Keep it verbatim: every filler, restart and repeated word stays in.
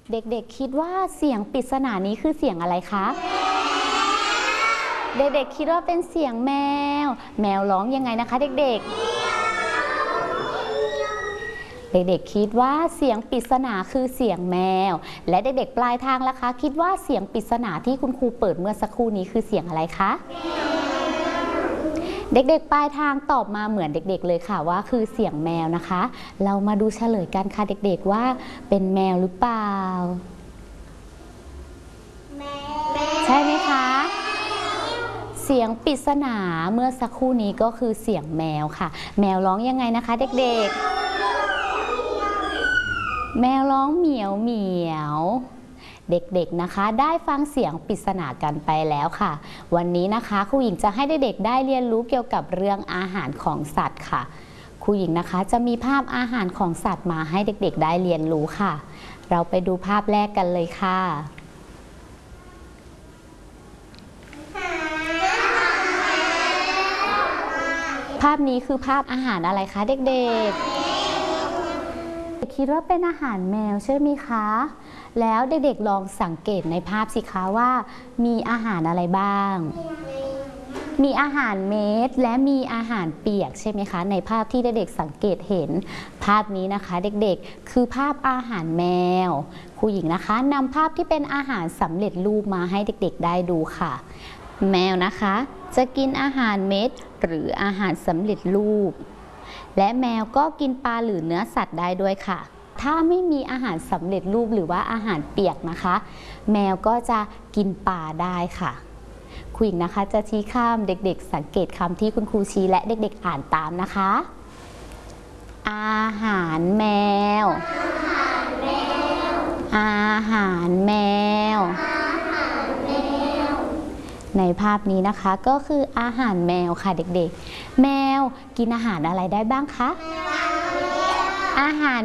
เด็กๆคิดว่าเสียงปริศนานี้คือเสียงอะไรคะเด็กๆคิดว่าเป็นเสียงแมวแมวร้องยังไงนะคะเด็กๆเด็กๆคิดว่าเสียงปริศนาคือเสียงแมวและเด็กๆปลายทางล่ะคะคิดว่าเสียงปริศนาที่คุณครูเปิดเมื่อสักครู่นี้คือเสียงอะไรคะเด็กๆปลายทางตอบมาเหมือนเด็กๆเลยค่ะว่าคือเสียงแมวนะคะเรามาดูเฉลยกันค่ะเด็กๆว่าเป็นแมวหรือเปล่าใช่ไหมคะเสียงปริศนาเมื่อสักครู่นี้ก็คือเสียงแมวค่ะแมวร้องยังไงนะคะเด็กๆแมวร้องเหมียวเหมียวเด็กๆนะคะได้ฟังเสียงปริศนากันไปแล้วค่ะวันนี้นะคะครูหญิงจะให้เด็กๆได้เรียนรู้เกี่ยวกับเรื่องอาหารของสัตว์ค่ะครูหญิงนะคะจะมีภาพอาหารของสัตว์มาให้เด็กๆได้เรียนรู้ค่ะเราไปดูภาพแรกกันเลยค่ะภาพนี้คือภาพอาหารอะไรคะเด็กๆคิดว่าเป็นอาหารแมวใช่ไหมคะแล้วเด็กๆลองสังเกตในภาพสิคะว่ามีอาหารอะไรบ้างมีอาหารเม็ดและมีอาหารเปียกใช่ไหมคะในภาพที่เด็กๆสังเกตเห็นภาพนี้นะคะเด็กๆคือภาพอาหารแมวครูหญิงนะคะนำภาพที่เป็นอาหารสำเร็จรูปมาให้เด็กๆได้ดูค่ะแมวนะคะจะกินอาหารเม็ดหรืออาหารสำเร็จรูปและแมวก็กินปลาหรือเนื้อสัตว์ได้ด้วยค่ะถ้าไม่มีอาหารสำเร็จรูปหรือว่าอาหารเปียกนะคะแมวก็จะกินปลาได้ค่ะครูหญิงนะคะจะชี้คำเด็กๆสังเกตคำที่คุณครูชี้และเด็กๆอ่านตามนะคะอาหารแมวอาหารแมวในภาพนี้นะคะก็คืออาหารแมวค่ะเด็กๆแมวกินอาหารอะไรได้บ้างคะอาหาร